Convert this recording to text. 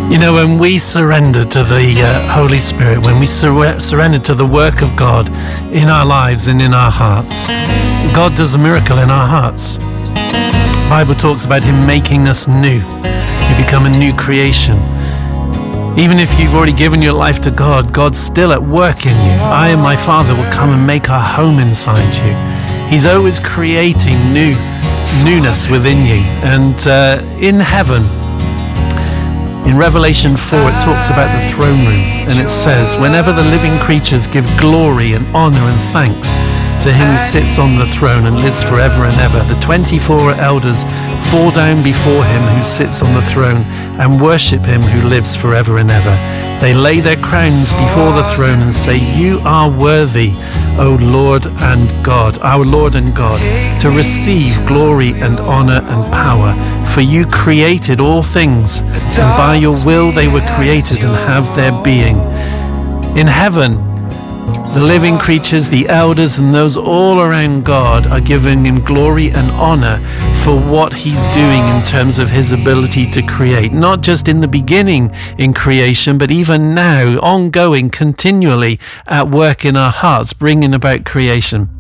You know, when we surrender to the Holy Spirit, when we surrender to the work of God in our lives and in our hearts, God does a miracle in our hearts. The Bible talks about Him making us new. You become a new creation. Even if you've already given your life to God, God's still at work in you. I and my Father will come and make our home inside you. He's always creating newness within you. And in heaven, in Revelation 4, it talks about the throne room, and it says, whenever the living creatures give glory and honor and thanks to Him who sits on the throne and lives forever and ever, the 24 elders fall down before Him who sits on the throne and worship Him who lives forever and ever. They lay their crowns before the throne and say, "You are worthy, O Lord and God, our Lord and God, to receive glory and honor and power. For you created all things, and by your will they were created and have their being." In heaven, the living creatures, the elders, and those all around God are giving Him glory and honor for what He's doing in terms of His ability to create. Not just in the beginning in creation, but even now, ongoing, continually at work in our hearts, bringing about creation.